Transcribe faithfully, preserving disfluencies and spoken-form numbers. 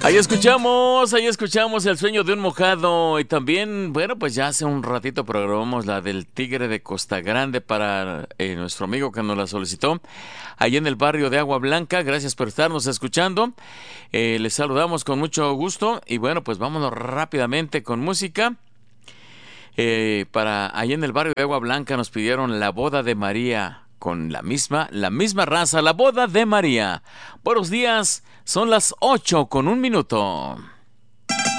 Ahí escuchamos, ahí escuchamos El sueño de un mojado. Y también, bueno, pues ya hace un ratito programamos la del Tigre de Costa Grande para eh, nuestro amigo que nos la solicitó, ahí en el barrio de Agua Blanca. Gracias por estarnos escuchando. Eh, les saludamos con mucho gusto. Y bueno, pues vámonos rápidamente con música. Eh, para ahí en el barrio de Agua Blanca nos pidieron La boda de María, con la misma, la misma raza, La boda de María. Buenos días, son las ocho con un minuto.